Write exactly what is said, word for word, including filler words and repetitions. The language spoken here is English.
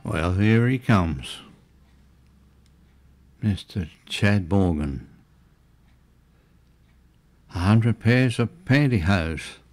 Well, here he comes. Mister Chad Morgan. A hundred pairs of pantyhose.